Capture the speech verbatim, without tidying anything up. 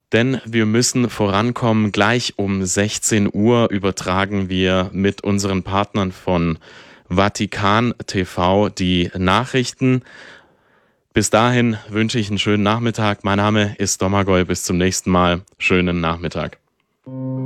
denn wir müssen vorankommen. Gleich um sechzehn Uhr übertragen wir mit unseren Partnern von Vatikan T V die Nachrichten. Bis dahin wünsche ich einen schönen Nachmittag. Mein Name ist Domagoj. Bis zum nächsten Mal. Schönen Nachmittag.